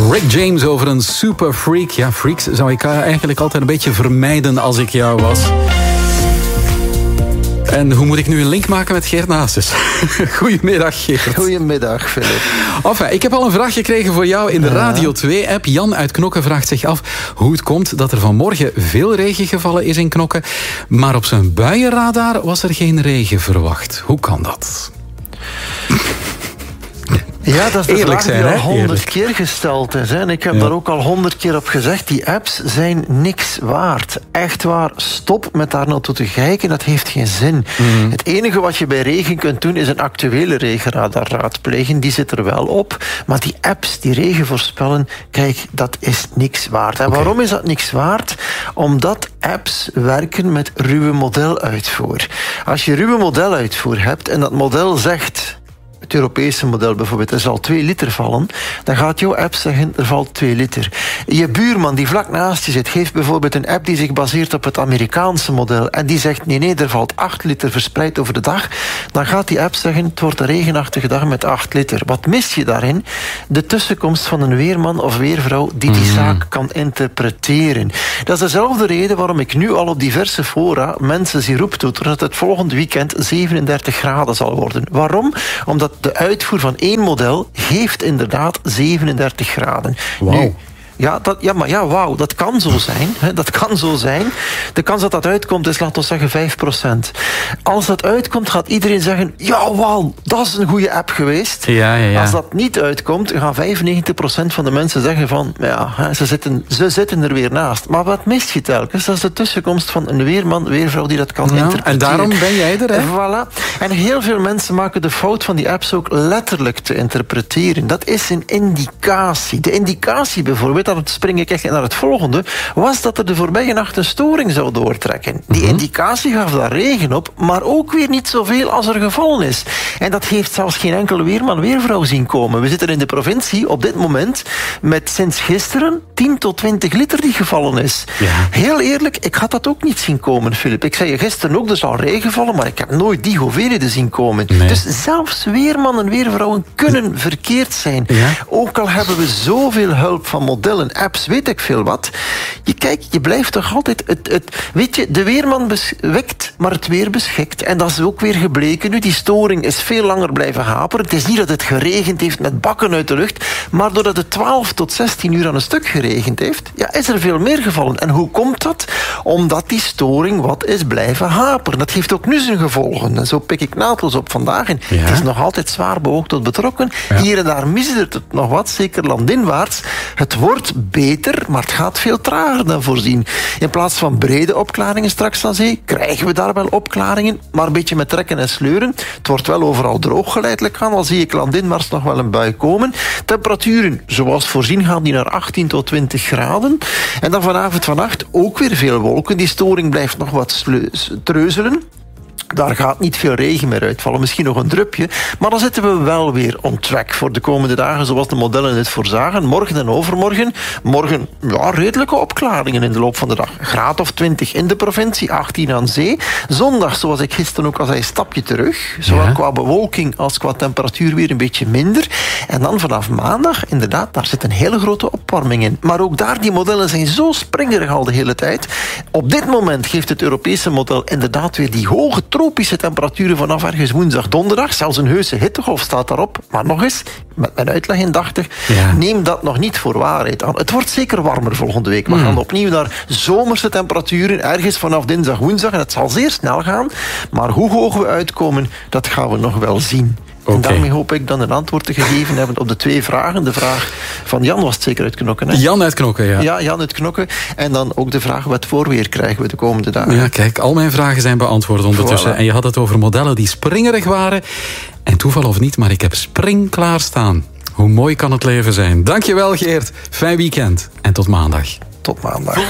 Rick James over een superfreak. Ja, freaks zou ik eigenlijk altijd een beetje vermijden als ik jou was. En hoe moet ik nu een link maken met Geert Naasjes? Goedemiddag, Geert. Goedemiddag, Philip. Enfin, ik heb al een vraag gekregen voor jou in de Radio 2-app. Jan uit Knokke vraagt zich af hoe het komt dat er vanmorgen veel regen gevallen is in Knokke, maar op zijn buienradar was er geen regen verwacht. Hoe kan dat? Ja, dat is de Eerlijk vraag zijn, die al hè? 100 keer gesteld is. En ik heb daar ook al 100 keer op gezegd. Die apps zijn niks waard. Echt waar, stop met daar naartoe te kijken. Dat heeft geen zin. Het enige wat je bij regen kunt doen is een actuele regenradar raadplegen. Die zit er wel op. Maar die apps die regen voorspellen, kijk, dat is niks waard. En waarom is dat niks waard? Omdat apps werken met ruwe modeluitvoer. Als je ruwe modeluitvoer hebt en dat model zegt, het Europese model bijvoorbeeld, er zal 2 liter vallen, dan gaat jouw app zeggen, er valt 2 liter. Je buurman die vlak naast je zit, geeft bijvoorbeeld een app die zich baseert op het Amerikaanse model en die zegt, nee, er valt 8 liter verspreid over de dag, dan gaat die app zeggen, het wordt een regenachtige dag met 8 liter. Wat mis je daarin? De tussenkomst van een weerman of weervrouw die die zaak kan interpreteren. Dat is dezelfde reden waarom ik nu al op diverse fora mensen zie roeptoeteren dat het volgend weekend 37 graden zal worden. Waarom? Omdat de uitvoer van 1 model geeft inderdaad 37 graden. Wauw. Nu, wauw, dat kan zo zijn. Hè, dat kan zo zijn. De kans dat dat uitkomt is, laten we zeggen, 5%. Als dat uitkomt, gaat iedereen zeggen, ja, wauw, dat is een goede app geweest. Ja. Als dat niet uitkomt, gaan 95% van de mensen zeggen van, ja, ze zitten er weer naast. Maar wat mist je telkens? Dat is de tussenkomst van een weerman, weervrouw die dat kan interpreteren. En daarom ben jij er, hè? Voilà. En heel veel mensen maken de fout van die apps ook letterlijk te interpreteren. Dat is een indicatie. De indicatie bijvoorbeeld, dan spring ik echt naar het volgende, was dat er de voorbije nacht een storing zou doortrekken. Die indicatie gaf daar regen op, maar ook weer niet zoveel als er gevallen is. En dat heeft zelfs geen enkele weerman, weervrouw zien komen. We zitten in de provincie op dit moment met sinds gisteren 10 tot 20 liter die gevallen is. Ja. Heel eerlijk, ik had dat ook niet zien komen, Filip. Ik zei je gisteren ook, er zal regen vallen, maar ik heb nooit die hoeveelheden zien komen. Nee. Dus zelfs weerman en weervrouwen kunnen verkeerd zijn. Ja. Ook al hebben we zoveel hulp van modellen, apps, weet ik veel wat. Je blijft toch altijd... weet je, de weerman wekt, maar het weer beschikt. En dat is ook weer gebleken. Nu, die storing is veel langer blijven haperen. Het is niet dat het geregend heeft met bakken uit de lucht, maar doordat het 12 tot 16 uur aan een stuk geregend heeft, ja, is er veel meer gevallen. En hoe komt dat? Omdat die storing wat is blijven haperen. Dat heeft ook nu zijn gevolgen. En zo pik ik naadloos op vandaag. En het is nog altijd zwaar beoogd tot betrokken. Ja. Hier en daar misert het nog wat, zeker landinwaarts. Het wordt beter, maar het gaat veel trager dan voorzien. In plaats van brede opklaringen straks aan zee, krijgen we daar wel opklaringen, maar een beetje met trekken en sleuren. Het wordt wel overal droog geleidelijk aan, al zie ik landinwaarts nog wel een bui komen. Temperaturen, zoals voorzien, gaan die naar 18 tot 20 graden. En dan vanavond, vannacht ook weer veel wolken. Die storing blijft nog wat treuzelen. Daar gaat niet veel regen meer uitvallen, misschien nog een drupje. Maar dan zitten we wel weer on track voor de komende dagen, zoals de modellen het voorzagen. Morgen en overmorgen. Morgen, ja, redelijke opklaringen in de loop van de dag. Graad of 20 in de provincie, 18 aan zee. Zondag, zoals ik gisteren ook al zei, een stapje terug. Zowel qua bewolking als qua temperatuur weer een beetje minder. En dan vanaf maandag, inderdaad, daar zit een hele grote opwarming in. Maar ook daar, die modellen zijn zo springerig al de hele tijd. Op dit moment geeft het Europese model inderdaad weer die hoge tropische temperaturen vanaf ergens woensdag, donderdag. Zelfs een heuse hittegolf staat daarop. Maar nog eens, met mijn uitleg indachtig, neem dat nog niet voor waarheid aan. Het wordt zeker warmer volgende week. We gaan opnieuw naar zomerse temperaturen, ergens vanaf dinsdag, woensdag. En het zal zeer snel gaan. Maar hoe hoog we uitkomen, dat gaan we nog wel zien. En daarmee hoop ik dan een antwoord te gegeven hebben op de 2 vragen. De vraag van Jan was het zeker uit Knokken. Hè? Jan uit Knokken, ja. Ja, Jan uit Knokken. En dan ook de vraag, wat voor weer krijgen we de komende dagen? Ja, kijk, al mijn vragen zijn beantwoord ondertussen. Voilà. En je had het over modellen die springerig waren. En toeval of niet, maar ik heb spring klaarstaan. Hoe mooi kan het leven zijn? Dankjewel, Geert. Fijn weekend. En tot maandag. Tot maandag.